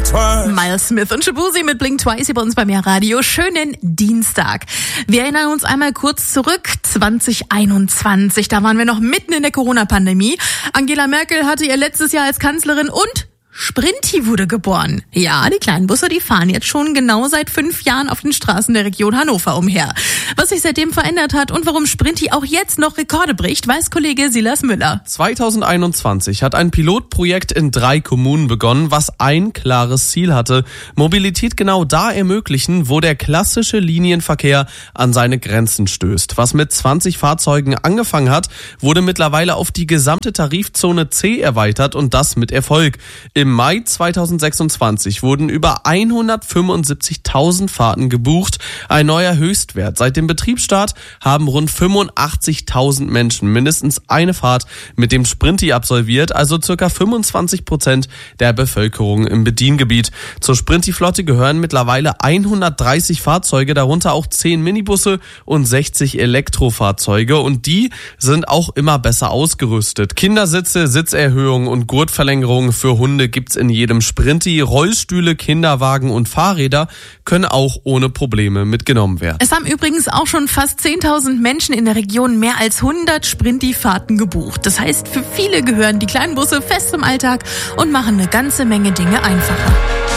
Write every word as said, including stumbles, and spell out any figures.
twice. Miles Smith und Shabuzi mit Blink Twice hier bei uns beim Radio. Schönen Dienstag. Wir erinnern uns einmal kurz zurück. zwanzig einundzwanzig, da waren wir noch mitten in der Corona-Pandemie. Angela Merkel hatte ihr letztes Jahr als Kanzlerin und Sprinti wurde geboren. Ja, die kleinen Busse, die fahren jetzt schon genau seit fünf Jahren auf den Straßen der Region Hannover umher. Was sich seitdem verändert hat und warum Sprinti auch jetzt noch Rekorde bricht, weiß Kollege Silas Müller. zwanzig einundzwanzig hat ein Pilotprojekt in drei Kommunen begonnen, was ein klares Ziel hatte: Mobilität genau da ermöglichen, wo der klassische Linienverkehr an seine Grenzen stößt. Was mit zwanzig Fahrzeugen angefangen hat, wurde mittlerweile auf die gesamte Tarifzone C erweitert und das mit Erfolg. Im Mai zweitausendsechsundzwanzig wurden über hundertfünfundsiebzigtausend Fahrten gebucht, ein neuer Höchstwert. Seit dem Betriebsstart haben rund fünfundachtzigtausend Menschen mindestens eine Fahrt mit dem Sprinti absolviert, also circa fünfundzwanzig Prozent der Bevölkerung im Bediengebiet. Zur Sprinti-Flotte gehören mittlerweile hundertdreißig Fahrzeuge, darunter auch zehn Minibusse und sechzig Elektrofahrzeuge, und die sind auch immer besser ausgerüstet. Kindersitze, Sitzerhöhungen und Gurtverlängerungen für Hunde gibt's in jedem Sprinti. Rollstühle, Kinderwagen und Fahrräder können auch ohne Probleme mitgenommen werden. Es haben übrigens auch schon fast zehntausend Menschen in der Region mehr als hundert Sprinti-Fahrten gebucht. Das heißt, für viele gehören die kleinen Busse fest zum Alltag und machen eine ganze Menge Dinge einfacher.